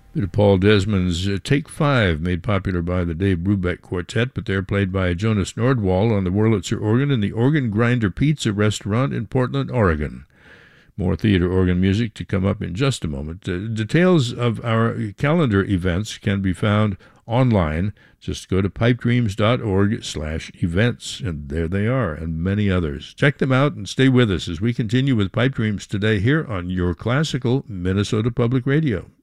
Bit of Paul Desmond's Take Five, made popular by the Dave Brubeck Quartet, but they're played by Jonas Nordwall on the Wurlitzer organ in the Organ Grinder Pizza restaurant in Portland, Oregon. More theater organ music to come up in just a moment. Details of our calendar events can be found online. Just go to pipedreams.org/events, and there they are, and many others. Check them out and stay with us as we continue with Pipe Dreams today here on your classical Minnesota Public Radio.